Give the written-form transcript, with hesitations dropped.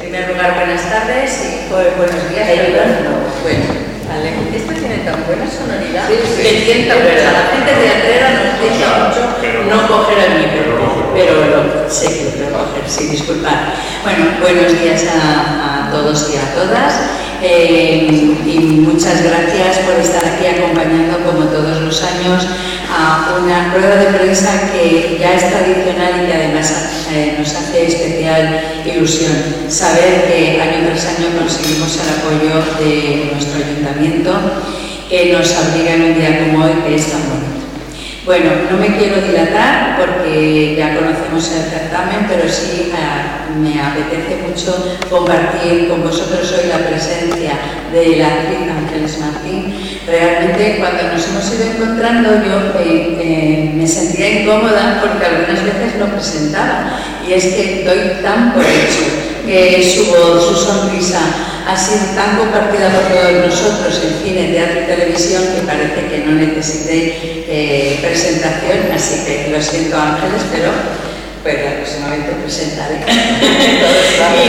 primer lugar, buenas tardes y buenos días. Bueno, vale. Esto tiene tan buena sonoridad que tienta mucho. La gente teatrera nos dice mucho no coger el micro, pero sé que lo coger, sí, disculpad. Bueno, buenos días a todos y a todas. Y muchas gracias por estar aquí acompañando, como todos los años, a una rueda de prensa que ya es tradicional y que además nos hace especial ilusión saber que año tras año conseguimos el apoyo de nuestro ayuntamiento, que nos abriga en un día como hoy, que es tan bonito. Bueno, no me quiero dilatar porque ya conocemos el certamen, pero sí me apetece mucho compartir con vosotros hoy la presencia de la actriz Ángeles Martín. Realmente cuando nos hemos ido encontrando yo me sentía incómoda porque algunas veces lo presentaba, y es que doy tan por hecho que su voz, su sonrisa ha sido tan compartida por todos nosotros en cine, teatro y televisión que parece que no necesite presentación, así que lo siento, Ángeles, pero pues la próxima vez te presentaré. Y